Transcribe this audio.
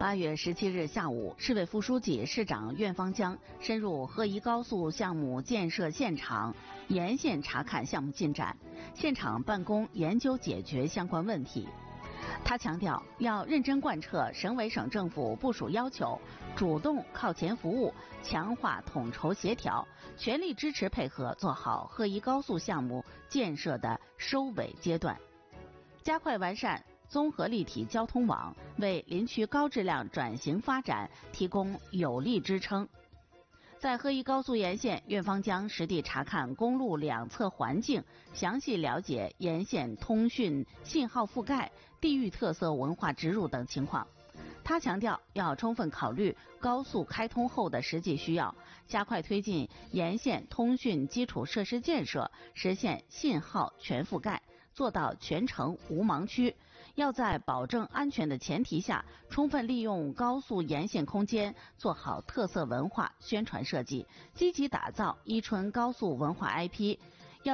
8月17日下午，市委副书记、市长苑方江深入贺宜高速项目建设现场沿线查看项目进展，现场办公研究解决相关问题。他强调，要认真贯彻省委省政府部署要求，主动靠前服务，强化统筹协调，全力支持配合做好贺宜高速项目建设的收尾阶段，加快完善综合立体交通网，为林区高质量转型发展提供有力支撑。在贺宜高速沿线，苑方江实地查看公路两侧环境，详细了解沿线通讯信号覆盖、地域特色文化植入等情况。他强调，要充分考虑高速开通后的实际需要，加快推进沿线通讯基础设施建设，实现信号全覆盖，做到全程无盲区。要在保证安全的前提下，充分利用高速沿线空间，做好特色文化宣传设计，积极打造伊春高速文化 IP，